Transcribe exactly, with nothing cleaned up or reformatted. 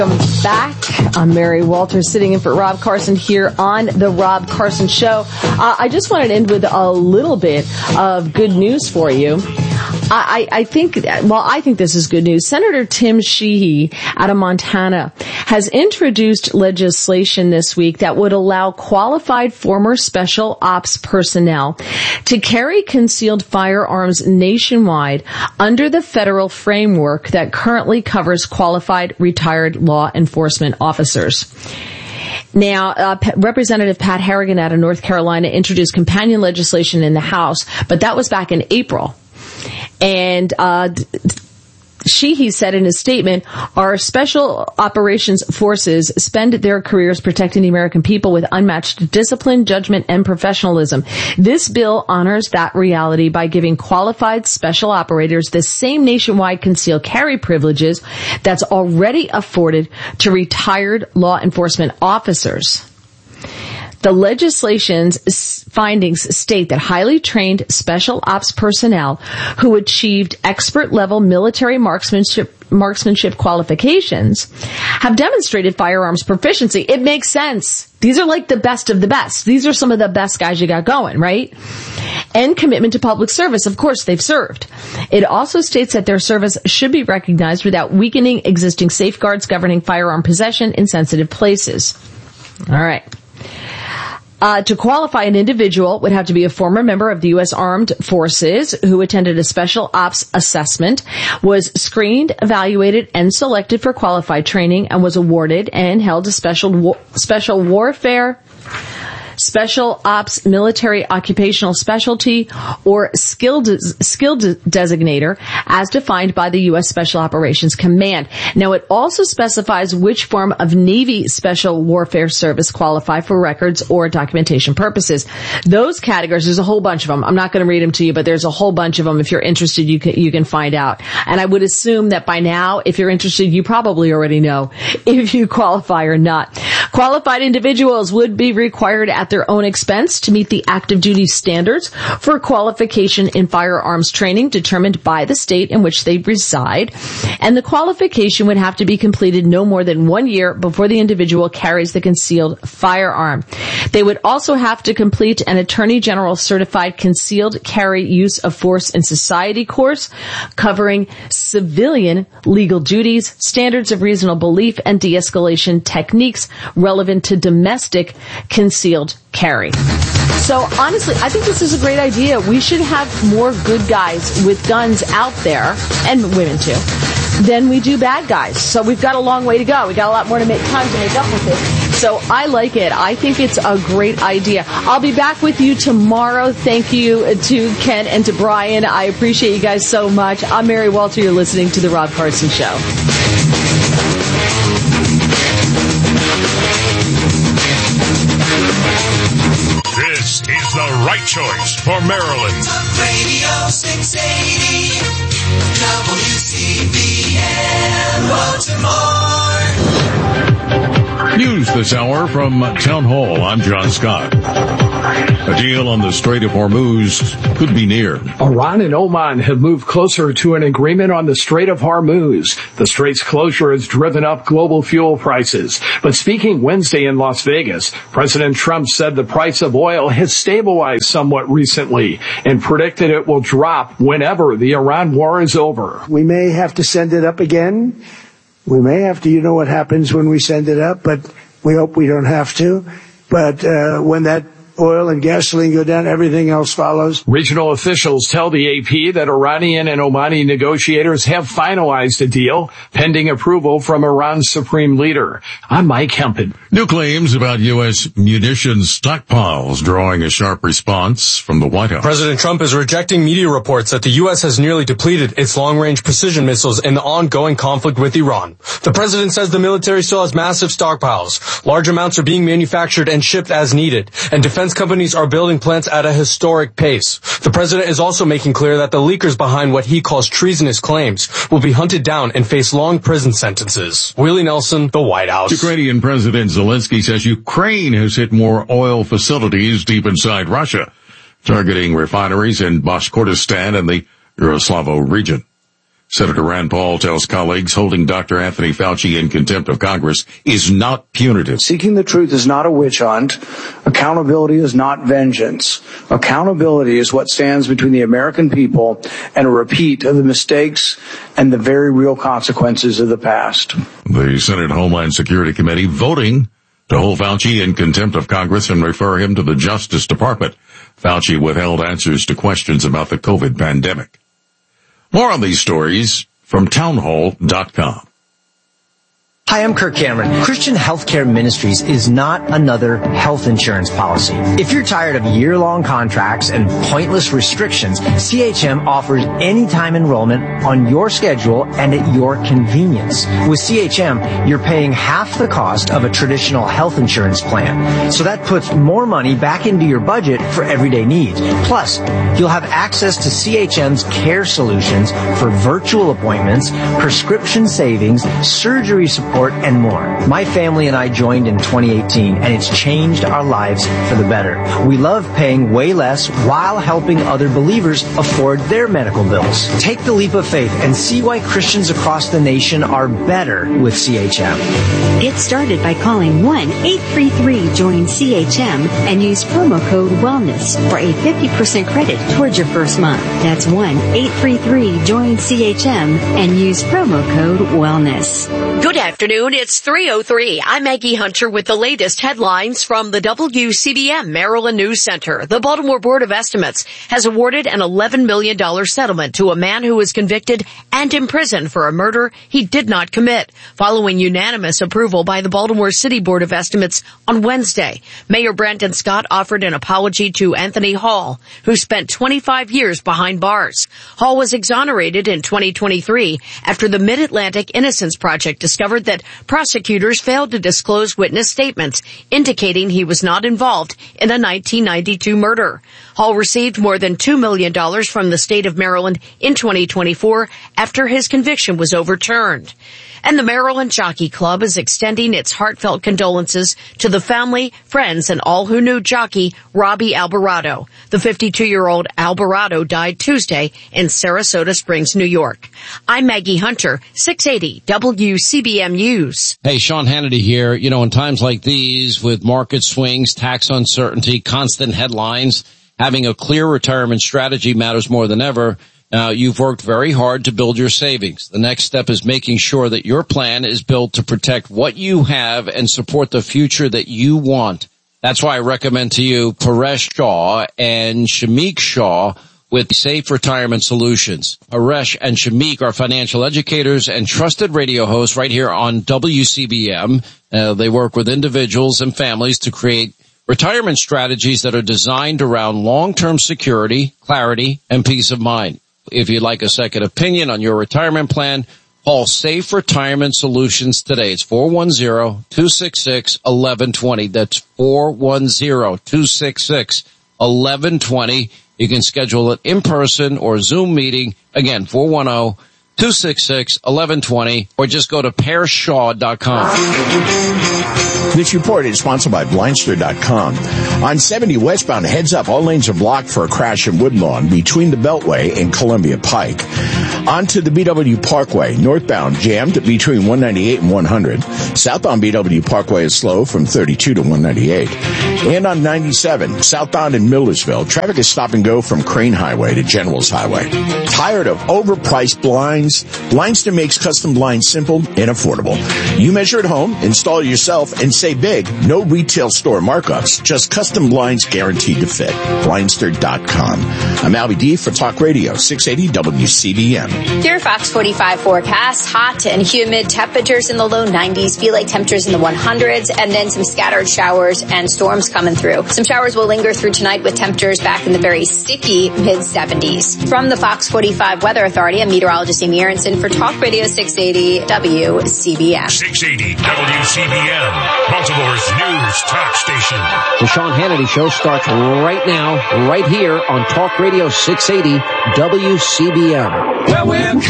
Welcome back. I'm Mary Walters, sitting in for Rob Carson here on The Rob Carson Show. Uh, I just wanted to end with a little bit of good news for you. I, I think, well, I think this is good news. Senator Tim Sheehy out of Montana has introduced legislation this week that would allow qualified former special ops personnel to carry concealed firearms nationwide under the federal framework that currently covers qualified retired law enforcement officers. Now, uh, P- Representative Pat Harrigan out of North Carolina introduced companion legislation in the House, but that was back in April. And uh Sheehy said in his statement, our special operations forces spend their careers protecting the American people with unmatched discipline, judgment, and professionalism. This bill honors that reality by giving qualified special operators the same nationwide concealed carry privileges that's already afforded to retired law enforcement officers. The legislation's findings state that highly trained special ops personnel who achieved expert-level military marksmanship, marksmanship qualifications have demonstrated firearms proficiency. It makes sense. These are like the best of the best. These are some of the best guys you got going, right? And commitment to public service. Of course, they've served. It also states that their service should be recognized without weakening existing safeguards governing firearm possession in sensitive places. All right. Uh, to qualify, an individual would have to be a former member of the U S Armed Forces who attended a special ops assessment, was screened, evaluated, and selected for qualified training, and was awarded and held a special war- special warfare, special ops military occupational specialty, or skill de- skill de- designator as defined by the U S Special Operations Command. Now, it also specifies which form of Navy Special Warfare Service qualify for records or documentation purposes. Those categories, there's a whole bunch of them. I'm not going to read them to you, but there's a whole bunch of them. If you're interested, you can, you can find out. And I would assume that by now, if you're interested, you probably already know if you qualify or not. Qualified individuals would be required at their own expense to meet the active duty standards for qualification in firearms training determined by the state in which they reside, and the qualification would have to be completed no more than one year before the individual carries the concealed firearm. They would also have to complete an Attorney General certified concealed carry use of force in society course covering civilian legal duties, standards of reasonable belief, and de-escalation techniques relevant to domestic concealed carry. So honestly, I think this is a great idea. We should have more good guys with guns out there, and women too, than we do bad guys. So we've got a long way to go. We got a lot more to make time to make up with it. So I like it. I think it's a great idea. I'll be back with you tomorrow. Thank you to Ken and to Brian. I appreciate you guys so much. I'm Mary Walter. You're listening to The Rob Carson Show. This is the right choice for Maryland. Talk Radio six eighty W C B N Baltimore. News this hour from Town Hall. I'm John Scott. A deal on the Strait of Hormuz could be near. Iran and Oman have moved closer to an agreement on the Strait of Hormuz. The strait's closure has driven up global fuel prices. But speaking Wednesday in Las Vegas, President Trump said the price of oil has stabilized somewhat recently and predicted it will drop whenever the Iran war is over. We may have to send it up again. We may have to, you know what happens when we send it up, but we hope we don't have to. But uh, when that oil and gasoline go down, everything else follows. Regional officials tell the A P that Iranian and Omani negotiators have finalized a deal pending approval from Iran's supreme leader. I'm Mike Hempen. New claims about U S munitions stockpiles drawing a sharp response from the White House. President Trump is rejecting media reports that the U S has nearly depleted its long-range precision missiles in the ongoing conflict with Iran. The president says the military still has massive stockpiles. Large amounts are being manufactured and shipped as needed, and defense companies are building plants at a historic pace. The president is also making clear that the leakers behind what he calls treasonous claims will be hunted down and face long prison sentences. Willie Nelson, the White House. Ukrainian President Zelensky says Ukraine has hit more oil facilities deep inside Russia, targeting refineries in Bashkortostan and the Yaroslavo region. Senator Rand Paul tells colleagues holding Doctor Anthony Fauci in contempt of Congress is not punitive. Seeking the truth is not a witch hunt. Accountability is not vengeance. Accountability is what stands between the American people and a repeat of the mistakes and the very real consequences of the past. The Senate Homeland Security Committee voting to hold Fauci in contempt of Congress and refer him to the Justice Department. Fauci withheld answers to questions about the COVID pandemic. More on these stories from townhall dot com. Hi, I'm Kirk Cameron. Christian Healthcare Ministries is not another health insurance policy. If you're tired of year-long contracts and pointless restrictions, C H M offers anytime enrollment on your schedule and at your convenience. With C H M, you're paying half the cost of a traditional health insurance plan. So that puts more money back into your budget for everyday needs. Plus, you'll have access to C H M's care solutions for virtual appointments, prescription savings, surgery support, and more. My family and I joined in twenty eighteen, and it's changed our lives for the better. We love paying way less while helping other believers afford their medical bills. Take the leap of faith and see why Christians across the nation are better with C H M. Get started by calling one eight three three join C H M and use promo code WELLNESS for a fifty percent credit towards your first month. That's one eight three three join C H M and use promo code WELLNESS. Good afternoon. It's three oh three. I'm Maggie Hunter with the latest headlines from the W C B M Maryland News Center. The Baltimore Board of Estimates has awarded an eleven million dollars settlement to a man who was convicted and imprisoned for a murder he did not commit, following unanimous approval by the Baltimore City Board of Estimates on Wednesday. Mayor Brandon Scott offered an apology to Anthony Hall, who spent twenty-five years behind bars. Hall was exonerated in twenty twenty-three after the Mid-Atlantic Innocence Project discovered that prosecutors failed to disclose witness statements indicating he was not involved in a nineteen ninety-two murder. Hall received more than two million dollars from the state of Maryland in twenty twenty-four after his conviction was overturned. And the Maryland Jockey Club is extending its heartfelt condolences to the family, friends, and all who knew jockey Robbie Alvarado. The fifty-two-year-old Alvarado died Tuesday in Sarasota Springs, New York. I'm Maggie Hunter, six eighty W C B M News. Hey, Sean Hannity here. You know, in times like these, with market swings, tax uncertainty, constant headlines, having a clear retirement strategy matters more than ever. Now, you've worked very hard to build your savings. The next step is making sure that your plan is built to protect what you have and support the future that you want. That's why I recommend to you Paresh Shah and Shamik Shah with Safe Retirement Solutions. Paresh and Shamik are financial educators and trusted radio hosts right here on W C B M. Uh, they work with individuals and families to create retirement strategies that are designed around long-term security, clarity, and peace of mind. If you'd like a second opinion on your retirement plan, call Safe Retirement Solutions today. It's four one zero, two six six, one one two zero. That's four one zero, two six six, one one two zero. You can schedule an in-person or Zoom meeting. Again, four one zero, two six six, one one two zero, or just go to pear shaw dot com. This report is sponsored by Blindster dot com. On seventy westbound, heads up, all lanes are blocked for a crash in Woodlawn between the Beltway and Columbia Pike. Onto the B W Parkway, northbound jammed between one ninety-eight and one hundred. Southbound B W Parkway is slow from thirty-two to one ninety-eight. And on ninety-seven, southbound in Millersville, traffic is stop and go from Crane Highway to Generals Highway. Tired of overpriced blinds? Blindster makes custom blinds simple and affordable. You measure at home, install it yourself, and say big. No retail store markups, just custom blinds guaranteed to fit. Blindster dot com. I'm Albie D for Talk Radio, six eighty W C B M. Your Fox forty-five forecast, hot and humid temperatures in the low nineties, feel like temperatures in the one hundreds, and then some scattered showers and storms coming through. Some showers will linger through tonight with temperatures back in the very sticky mid seventies. From the Fox forty-five Weather Authority, I'm meteorologist Amy Aronson for Talk Radio six eighty W C B M. six eighty W C B M, Baltimore's news talk station. The Sean Hannity Show starts right now, right here on Talk Radio six eighty W C B M. Well, we're